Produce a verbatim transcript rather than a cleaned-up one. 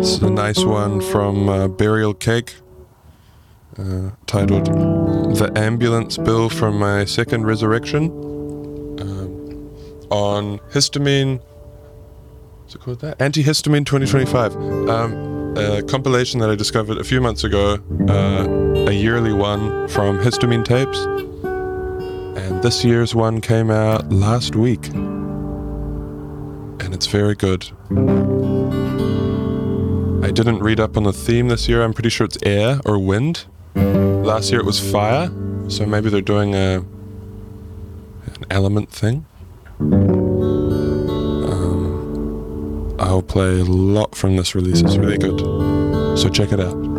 It's a nice one from uh, Burial Cake, uh, titled The Ambulance Bill from My Second Resurrection, um, on Histamine, what's it called that? Antihistamine twenty twenty-five, um, a compilation that I discovered a few months ago, uh, a yearly one from Histamine Tapes, and this year's one came out last week, and it's very good. I didn't read up on the theme this year. I'm pretty sure it's air or wind. Last year it was fire, so maybe they're doing a an element thing. Um, I'll play a lot from this release. It's really good, so check it out.